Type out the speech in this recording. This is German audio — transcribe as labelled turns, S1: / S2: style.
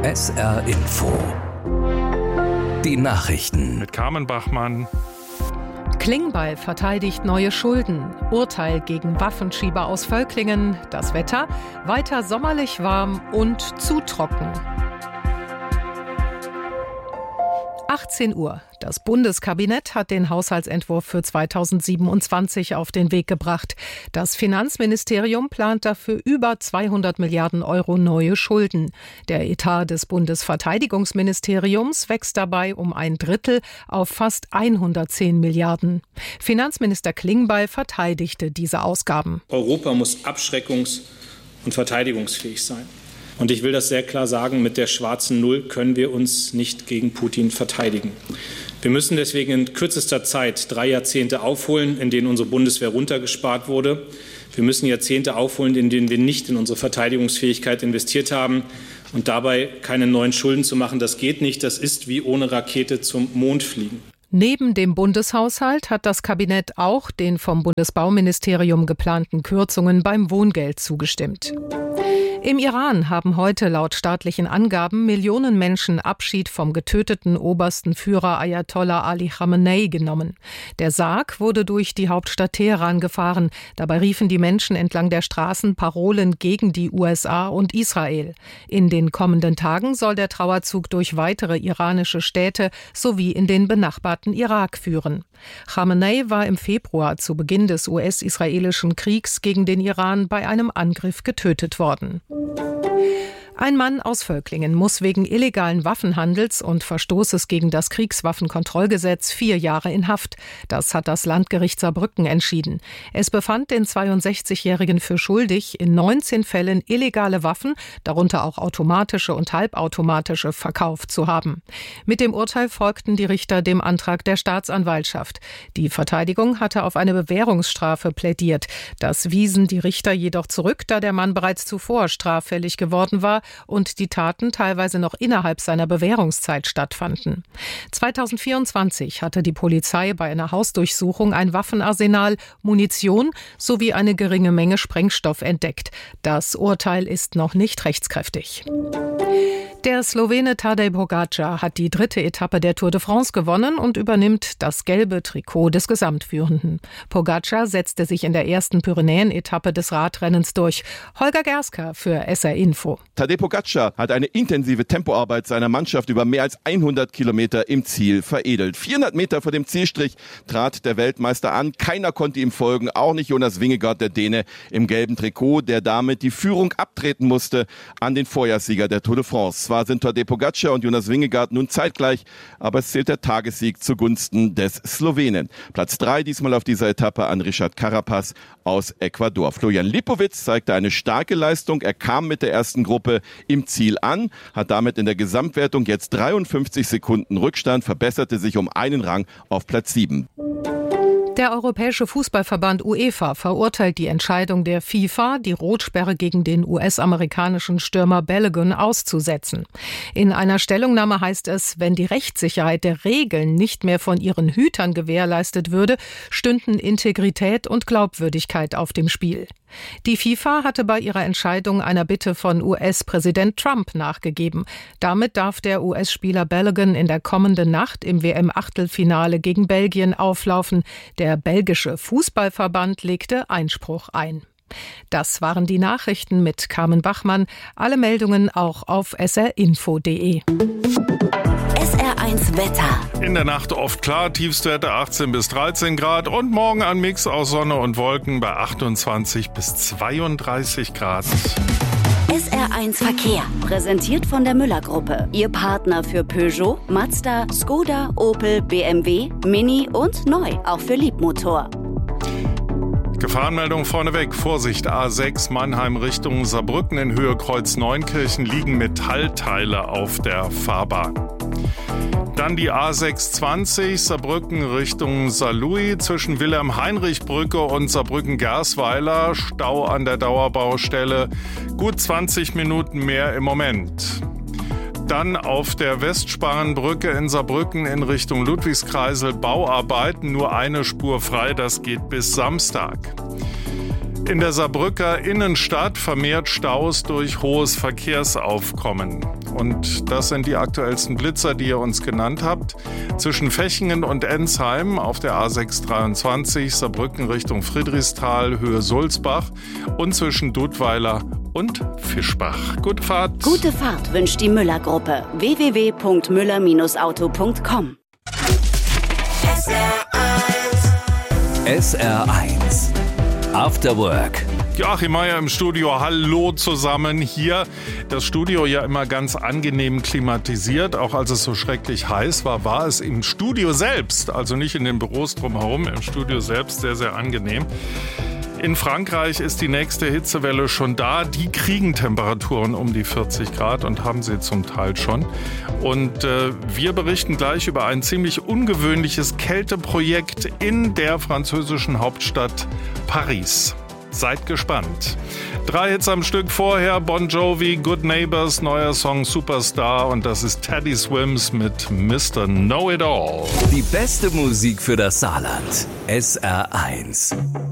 S1: SR Info. Die Nachrichten.
S2: Mit Carmen Bachmann.
S3: Klingbeil verteidigt neue Schulden. Urteil gegen Waffenschieber aus Völklingen. Das Wetter weiter sommerlich warm und zu trocken. 18 Uhr. Das Bundeskabinett hat den Haushaltsentwurf für 2027 auf den Weg gebracht. Das Finanzministerium plant dafür über 200 Milliarden Euro neue Schulden. Der Etat des Bundesverteidigungsministeriums wächst dabei um ein Drittel auf fast 110 Milliarden. Finanzminister Klingbeil verteidigte diese Ausgaben.
S4: Europa muss abschreckungs- und verteidigungsfähig sein. Und ich will das sehr klar sagen, mit der schwarzen Null können wir uns nicht gegen Putin verteidigen. Wir müssen deswegen in kürzester Zeit 3 Jahrzehnte aufholen, in denen unsere Bundeswehr runtergespart wurde. Wir müssen Jahrzehnte aufholen, in denen wir nicht in unsere Verteidigungsfähigkeit investiert haben. Und dabei keine neuen Schulden zu machen, das geht nicht. Das ist wie ohne Rakete zum Mond fliegen.
S3: Neben dem Bundeshaushalt hat das Kabinett auch den vom Bundesbauministerium geplanten Kürzungen beim Wohngeld zugestimmt. Im Iran haben heute laut staatlichen Angaben Millionen Menschen Abschied vom getöteten obersten Führer Ayatollah Ali Khamenei genommen. Der Sarg wurde durch die Hauptstadt Teheran gefahren. Dabei riefen die Menschen entlang der Straßen Parolen gegen die USA und Israel. In den kommenden Tagen soll der Trauerzug durch weitere iranische Städte sowie in den benachbarten Irak führen. Khamenei war im Februar zu Beginn des US-israelischen Kriegs gegen den Iran bei einem Angriff getötet worden. Ein Mann aus Völklingen muss wegen illegalen Waffenhandels und Verstoßes gegen das Kriegswaffenkontrollgesetz 4 Jahre in Haft. Das hat das Landgericht Saarbrücken entschieden. Es befand den 62-Jährigen für schuldig, in 19 Fällen illegale Waffen, darunter auch automatische und halbautomatische, verkauft zu haben. Mit dem Urteil folgten die Richter dem Antrag der Staatsanwaltschaft. Die Verteidigung hatte auf eine Bewährungsstrafe plädiert. Das wiesen die Richter jedoch zurück, da der Mann bereits zuvor straffällig geworden war und die Taten teilweise noch innerhalb seiner Bewährungszeit stattfanden. 2024 hatte die Polizei bei einer Hausdurchsuchung ein Waffenarsenal, Munition sowie eine geringe Menge Sprengstoff entdeckt. Das Urteil ist noch nicht rechtskräftig. Der Slowene Tadej Pogačar hat die 3. Etappe der Tour de France gewonnen und übernimmt das gelbe Trikot des Gesamtführenden. Pogačar setzte sich in der ersten Pyrenäen-Etappe des Radrennens durch. Holger Gersker für SR Info.
S5: Tadej Pogačar hat eine intensive Tempoarbeit seiner Mannschaft über mehr als 100 Kilometer im Ziel veredelt. 400 Meter vor dem Zielstrich trat der Weltmeister an. Keiner konnte ihm folgen, auch nicht Jonas Vingegaard, der Däne im gelben Trikot, der damit die Führung abtreten musste an den Vorjahrssieger der Tour de France. Zwar sind Tadej Pogačar und Jonas Vingegaard nun zeitgleich, aber es zählt der Tagessieg zugunsten des Slowenen. Platz 3 diesmal auf dieser Etappe an Richard Carapaz aus Ecuador. Florian Lipowitz zeigte eine starke Leistung. Er kam mit der ersten Gruppe im Ziel an, hat damit in der Gesamtwertung jetzt 53 Sekunden Rückstand, verbesserte sich um einen Rang auf Platz 7.
S3: Der Europäische Fußballverband UEFA verurteilt die Entscheidung der FIFA, die Rotsperre gegen den US-amerikanischen Stürmer Balogun auszusetzen. In einer Stellungnahme heißt es, wenn die Rechtssicherheit der Regeln nicht mehr von ihren Hütern gewährleistet würde, stünden Integrität und Glaubwürdigkeit auf dem Spiel. Die FIFA hatte bei ihrer Entscheidung einer Bitte von US-Präsident Trump nachgegeben. Damit darf der US-Spieler Balogun in der kommenden Nacht im WM-Achtelfinale gegen Belgien auflaufen. Der belgische Fußballverband legte Einspruch ein. Das waren die Nachrichten mit Carmen Bachmann. Alle Meldungen auch auf srinfo.de.
S6: SR1 Wetter.
S2: In der Nacht oft klar, Tiefstwerte 18 bis 13 Grad und morgen ein Mix aus Sonne und Wolken bei 28 bis 32 Grad.
S6: SR1 Verkehr, präsentiert von der Müller-Gruppe. Ihr Partner für Peugeot, Mazda, Skoda, Opel, BMW, Mini und neu, auch für Liebmotor.
S2: Gefahrenmeldung vorneweg. Vorsicht, A6 Mannheim Richtung Saarbrücken in Höhe Kreuz Neunkirchen liegen Metallteile auf der Fahrbahn. Dann die A620 Saarbrücken Richtung Saarlouis zwischen Wilhelm-Heinrich-Brücke und Saarbrücken-Gersweiler. Stau an der Dauerbaustelle. Gut 20 Minuten mehr im Moment. Dann auf der Westsparrenbrücke in Saarbrücken in Richtung Ludwigskreisel Bauarbeiten. Nur eine Spur frei, das geht bis Samstag. In der Saarbrücker Innenstadt vermehrt Staus durch hohes Verkehrsaufkommen. Und das sind die aktuellsten Blitzer, die ihr uns genannt habt. Zwischen Fechingen und Ensheim auf der A623, Saarbrücken Richtung Friedrichsthal, Höhe Sulzbach und zwischen Dudweiler und Fischbach. Gute Fahrt.
S6: Gute Fahrt wünscht die Müller-Gruppe. www.müller-auto.com.
S1: SR1 After Work.
S2: Joachim Meier im Studio, hallo zusammen hier. Das Studio ja immer ganz angenehm klimatisiert, auch als es so schrecklich heiß war, war es im Studio selbst, also nicht in den Büros drumherum, im Studio selbst sehr, sehr angenehm. In Frankreich ist die nächste Hitzewelle schon da. Die kriegen Temperaturen um die 40 Grad und haben sie zum Teil schon. Und wir berichten gleich über ein ziemlich ungewöhnliches Kälteprojekt in der französischen Hauptstadt Paris. Seid gespannt. 3 Hits am Stück vorher, Bon Jovi, Good Neighbors, neuer Song Superstar und das ist Teddy Swims mit Mr. Know-It-All.
S1: Die beste Musik für das Saarland. SR1.